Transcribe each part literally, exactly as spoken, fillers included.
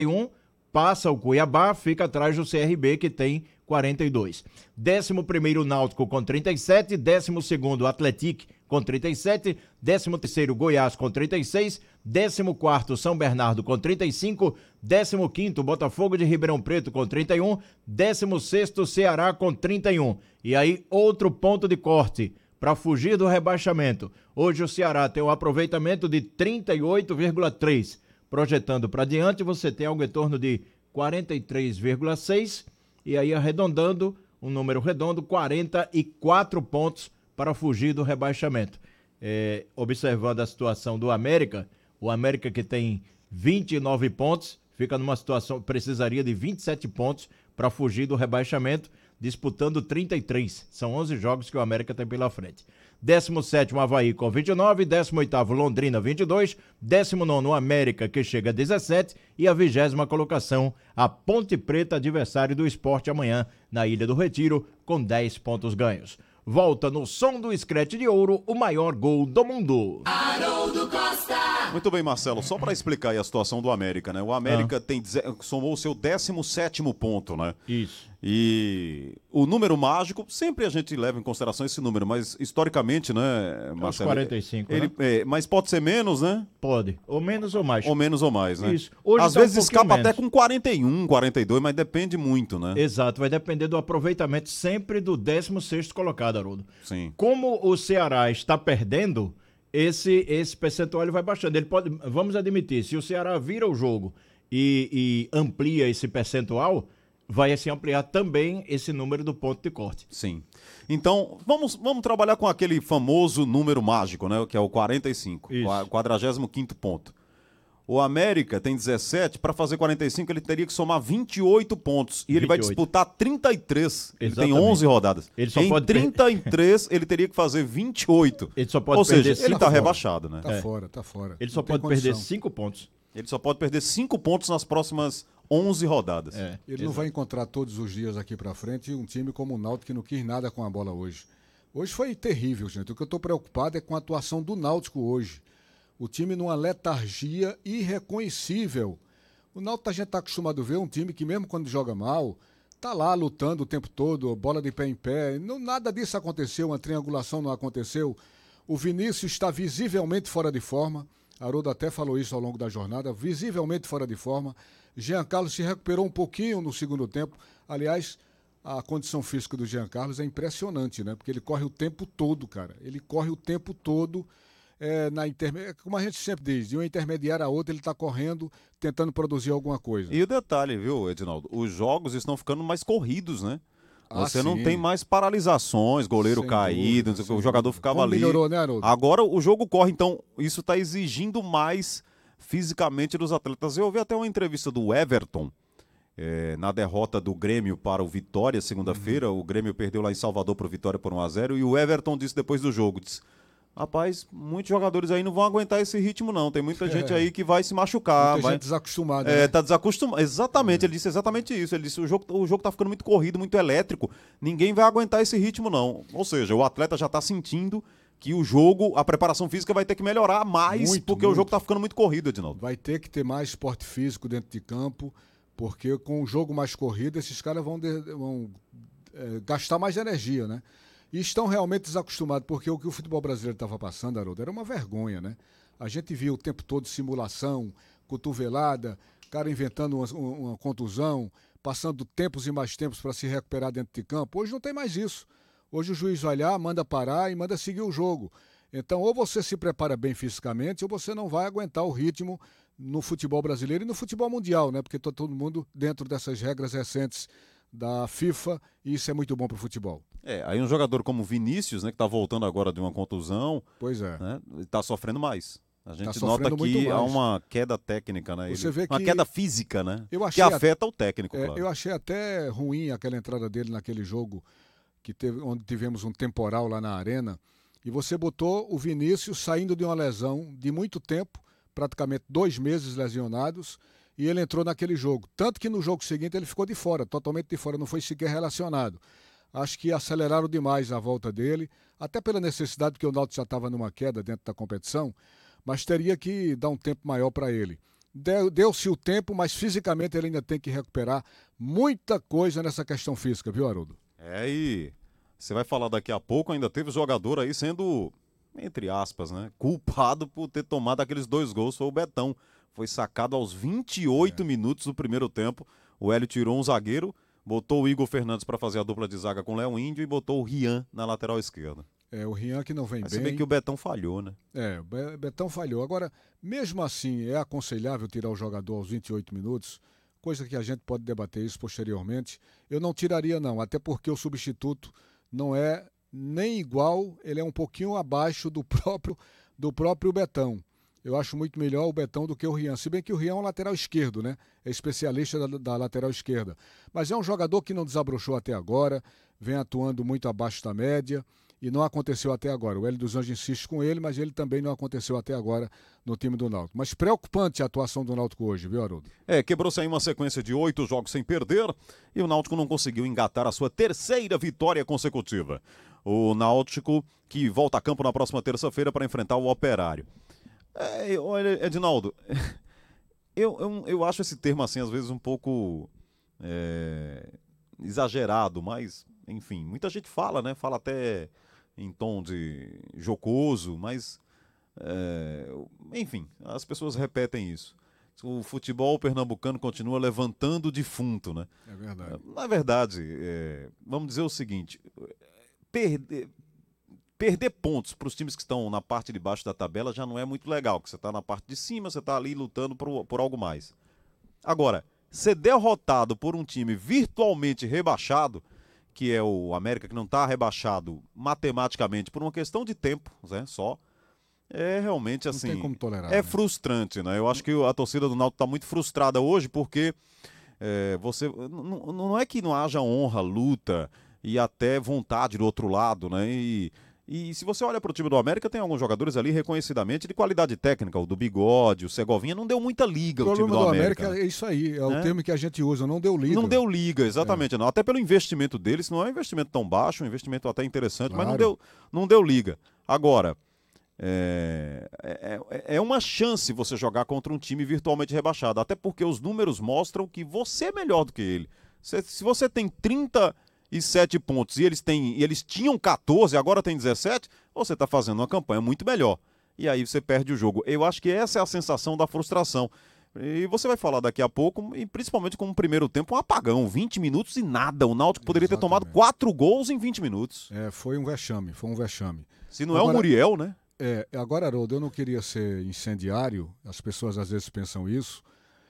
e um, passa o Cuiabá, fica atrás do C R B, que tem quarenta e dois. Décimo primeiro Náutico com trinta e sete, décimo segundo Atlético com trinta e sete, décimo terceiro Goiás com trinta e seis, décimo quarto São Bernardo com trinta e cinco, décimo quinto Botafogo de Ribeirão Preto com trinta e um, décimo sexto Ceará com trinta e um. E aí outro ponto de corte para fugir do rebaixamento. Hoje o Ceará tem um aproveitamento de trinta e oito vírgula três. Projetando para diante, você tem algo em torno de quarenta e três vírgula seis e aí arredondando, um número redondo, quarenta e quatro pontos para fugir do rebaixamento. É, observando a situação do América, o América que tem vinte e nove pontos, fica numa situação, precisaria de vinte e sete pontos para fugir do rebaixamento, disputando trinta e três. São onze jogos que o América tem pela frente. décimo sétimo Avaí com vinte e nove, décimo oitavo Londrina vinte e dois, décimo nono América que chega a dezessete e a vigésima colocação a Ponte Preta, adversário do Sport amanhã na Ilha do Retiro, com dez pontos ganhos. Volta no som do Scratch de Ouro, o maior gol do mundo. Haroldo Costa. Muito bem, Marcelo, só para explicar aí a situação do América, né? O América Ah. tem, somou o seu décimo sétimo ponto, né? Isso. E o número mágico, sempre a gente leva em consideração esse número, mas historicamente, né, Marcelo? quarenta e cinco, ele, né? é, mas pode ser menos, né? Pode, ou menos ou mais. Ou menos ou mais, né? Isso. Hoje Às tá um vezes pouquinho escapa menos. até com quarenta e um, quarenta e dois, mas depende muito, né? Exato, vai depender do aproveitamento sempre do décimo sexto colocado, Haroldo. Sim. Como o Ceará está perdendo, esse, esse percentual ele vai baixando. Ele pode, vamos admitir, se o Ceará vira o jogo e, e amplia esse percentual, vai assim ampliar também esse número do ponto de corte. Sim. Então, vamos, vamos trabalhar com aquele famoso número mágico, né? Que é o quarenta e cinco, Isso. o quadragésimo quinto ponto. O América tem dezessete, para fazer quarenta e cinco ele teria que somar vinte e oito pontos. E ele vai vinte e oito. disputar trinta e três. Ele tem Exatamente. onze rodadas. Ele só em pode per- trinta e três ele teria que fazer vinte e oito. Ele só pode Ou seja, perder ele cinco está pontos. rebaixado, né? Tá É. fora, tá fora. Ele só Não tem pode perder condição. cinco pontos. Ele só pode perder cinco pontos nas próximas onze rodadas. É. Ele não vai encontrar todos os dias aqui pra frente um time como o Náutico que não quis nada com a bola hoje. Hoje foi terrível, gente. O que eu tô preocupado é com a atuação do Náutico hoje. O time numa letargia irreconhecível. O Náutico a gente tá acostumado a ver um time que mesmo quando joga mal, tá lá lutando o tempo todo, bola de pé em pé. Não, nada disso aconteceu, uma triangulação não aconteceu. O Vinícius está visivelmente fora de forma. Haroldo até falou isso ao longo da jornada, visivelmente fora de forma. Jean Carlos se recuperou um pouquinho no segundo tempo. Aliás, a condição física do Jean Carlos é impressionante, né? Porque ele corre o tempo todo, cara. Ele corre o tempo todo é, na interme... como a gente sempre diz, de uma intermediária a outra, ele está correndo, tentando produzir alguma coisa. E o detalhe, viu, Edinaldo? Os jogos estão ficando mais corridos, né? Ah, Você não sim. tem mais paralisações, goleiro Sem caído, dúvida, não sei o que, sem o jogador dúvida. ficava Como ali. melhorou, né, Haroldo? Agora o jogo corre, então isso está exigindo mais fisicamente dos atletas. Eu ouvi até uma entrevista do Everton, é, na derrota do Grêmio para o Vitória, segunda-feira. Uhum. O Grêmio perdeu lá em Salvador para o Vitória por um a zero, e o Everton disse depois do jogo, disse, rapaz, muitos jogadores aí não vão aguentar esse ritmo não, tem muita gente aí que vai se machucar. Muita vai... gente desacostumada, É, né? tá desacostumado. Exatamente, ele disse exatamente isso. Ele disse: o jogo, o jogo tá ficando muito corrido, muito elétrico. Ninguém vai aguentar esse ritmo, não. Ou seja, o atleta já tá sentindo que o jogo, a preparação física vai ter que melhorar mais, Muito, porque o muito. jogo tá ficando muito corrido, Edinaldo. Vai ter que ter mais esporte físico dentro de campo, porque com o jogo mais corrido, esses caras vão, de- vão, é, gastar mais energia, né? E estão realmente desacostumados, porque o que o futebol brasileiro estava passando, Haroldo, era uma vergonha, né? A gente via o tempo todo simulação, cotovelada, cara inventando uma, uma contusão, passando tempos e mais tempos para se recuperar dentro de campo. Hoje não tem mais isso. Hoje o juiz vai lá, manda parar e manda seguir o jogo. Então, ou você se prepara bem fisicamente, ou você não vai aguentar o ritmo no futebol brasileiro e no futebol mundial, né? Porque está todo mundo dentro dessas regras recentes da FIFA e isso é muito bom para o futebol. É, aí um jogador como o Vinícius, né, que tá voltando agora de uma contusão, Pois é. né, tá sofrendo mais. A gente Tá nota sofrendo muito que há mais. uma queda técnica, né? Você Ele- vê Uma que- queda física, né? Eu Que achei a- afeta o técnico, É, claro. eu achei até ruim aquela entrada dele naquele jogo que teve, onde tivemos um temporal lá na arena. E você botou o Vinícius saindo de uma lesão de muito tempo, praticamente dois meses lesionados, e ele entrou naquele jogo. Tanto que no jogo seguinte ele ficou de fora, totalmente de fora, não foi sequer relacionado. Acho que aceleraram demais a volta dele, até pela necessidade, porque o Náutico já estava numa queda dentro da competição, mas teria que dar um tempo maior para ele. Deu- Deu-se o tempo, mas fisicamente ele ainda tem que recuperar muita coisa nessa questão física, viu, Haroldo? É, e você vai falar daqui a pouco, ainda teve jogador aí sendo, entre aspas, né, culpado por ter tomado aqueles dois gols, foi o Betão. Foi sacado aos vinte e oito É. minutos do primeiro tempo. O Hélio tirou um zagueiro, botou o Igor Fernandes para fazer a dupla de zaga com o Léo Índio e botou o Rian na lateral esquerda. É, o Rian que não vem Mas bem. se bem que o Betão falhou, né? É, o Be- Betão falhou. Agora, mesmo assim, é aconselhável tirar o jogador aos vinte e oito minutos, coisa que a gente pode debater isso posteriormente. Eu não tiraria, não, até porque o substituto não é nem igual, ele é um pouquinho abaixo do próprio, do próprio Betão. Eu acho muito melhor o Betão do que o Rian. Se bem que o Rian é um lateral esquerdo, né? É especialista da, da lateral esquerda. Mas é um jogador que não desabrochou até agora, vem atuando muito abaixo da média. E não aconteceu até agora. O Hélio dos Anjos insiste com ele, mas ele também não aconteceu até agora no time do Náutico. Mas preocupante a atuação do Náutico hoje, viu, Haroldo? É, quebrou-se aí uma sequência de oito jogos sem perder e o Náutico não conseguiu engatar a sua terceira vitória consecutiva. O Náutico que volta a campo na próxima terça-feira para enfrentar o Operário. É, olha, Edinaldo, eu, eu, eu acho esse termo assim às vezes um pouco é, exagerado, mas enfim, muita gente fala, né? Fala até em tom de jocoso, mas é, enfim, as pessoas repetem isso. O futebol pernambucano continua levantando o defunto, né? É verdade. Na verdade, é, vamos dizer o seguinte, perder, perder pontos para os times que estão na parte de baixo da tabela já não é muito legal, porque você está na parte de cima, você está ali lutando por, por algo mais. Agora, ser derrotado por um time virtualmente rebaixado, que é o América, que não está rebaixado matematicamente por uma questão de tempo, né, só, é realmente assim, Não tem como tolerar, é né? frustrante, né? Eu acho que a torcida do Náutico está muito frustrada hoje porque é, você não, não é que não haja honra, luta e até vontade do outro lado, né? E, e se você olha para o time do América, tem alguns jogadores ali reconhecidamente de qualidade técnica, o do Bigode, o Segovinha, não deu muita liga O o time problema do do América. América é isso aí, é o Né? termo que a gente usa, não deu liga. Não deu liga, exatamente. Não. Até pelo investimento deles, não é um investimento tão baixo, um investimento até interessante, mas não Claro. deu, não deu liga. Agora, é, é, é uma chance você jogar contra um time virtualmente rebaixado, até porque os números mostram que você é melhor do que ele. Se, se você tem trinta e sete pontos e eles, têm, e eles tinham quatorze e agora tem dezessete, você está fazendo uma campanha muito melhor. E aí você perde o jogo. Eu acho que essa é a sensação da frustração. E você vai falar daqui a pouco, e principalmente com o primeiro tempo, um apagão, vinte minutos e nada. O Náutico poderia ter tomado Exatamente. quatro gols em vinte minutos. É, foi um vexame, foi um vexame. Se não é o Agora- Muriel, né? É, agora, Haroldo, eu não queria ser incendiário, as pessoas às vezes pensam isso.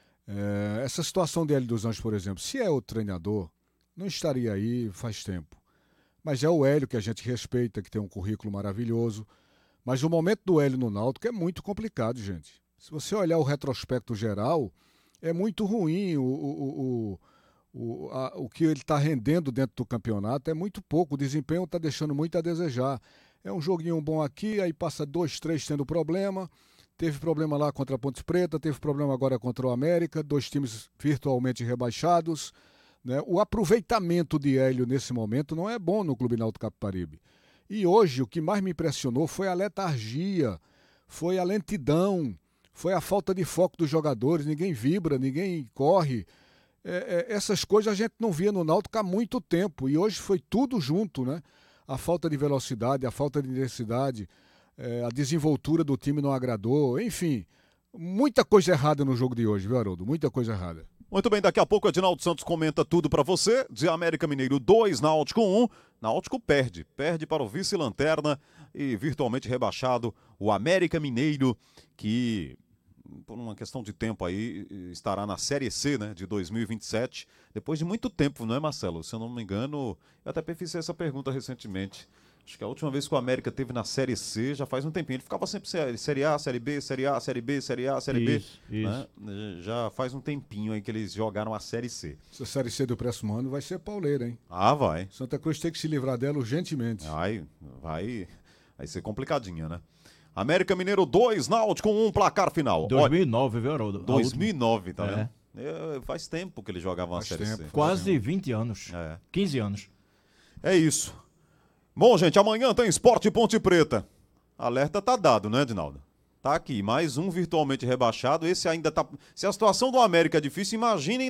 É, essa situação de Hélio dos Anjos, por exemplo, se é o treinador, não estaria aí faz tempo. Mas é o Hélio que a gente respeita, que tem um currículo maravilhoso. Mas o momento do Hélio no Náutico é muito complicado, gente. Se você olhar o retrospecto geral, é muito ruim o, o, o, o, a, o que ele está rendendo dentro do campeonato, é muito pouco. O desempenho está deixando muito a desejar. É um joguinho bom aqui, aí passa dois, três tendo problema. Teve problema lá contra a Ponte Preta, teve problema agora contra o América, dois times virtualmente rebaixados. Né? O aproveitamento de Hélio nesse momento não é bom no Clube Náutico Capibaribe. E hoje o que mais me impressionou foi a letargia, foi a lentidão, foi a falta de foco dos jogadores, ninguém vibra, ninguém corre. É, é, essas coisas a gente não via no Náutico há muito tempo e hoje foi tudo junto, né? A falta de velocidade, a falta de intensidade, é, a desenvoltura do time não agradou, enfim, muita coisa errada no jogo de hoje, viu, Haroldo? Muita coisa errada. Muito bem, daqui a pouco o Edinaldo Santos comenta tudo pra você. De América Mineiro dois, Náutico um. Náutico perde, perde para o vice-lanterna e virtualmente rebaixado o América Mineiro, que por uma questão de tempo aí estará na Série C, né, de dois mil e vinte e sete. Depois de muito tempo, não é, Marcelo? Se eu não me engano, eu até fiz essa pergunta recentemente. Acho que a última vez que o América teve na Série C já faz um tempinho. Ele ficava sempre Série A, Série B, Série A, Série B, Série A, Série B. Isso, isso. Né? Já faz um tempinho aí que eles jogaram a Série C. Essa Série C do próximo ano vai ser pauleira, hein? Ah, vai. Santa Cruz tem que se livrar dela urgentemente. Vai, vai, vai ser complicadinha, né? América Mineiro dois, Náutico um, placar final. dois mil e nove, viu, Haroldo? A dois mil e nove, última. tá É. vendo? É, faz tempo que eles jogavam a Faz Série tempo. C. Quase vinte anos. É. quinze anos. É isso. Bom, gente, amanhã tem Esporte Ponte Preta. Alerta tá dado, né, Edinaldo? Tá aqui, mais um virtualmente rebaixado. Esse ainda tá. Se a situação do América é difícil, imaginem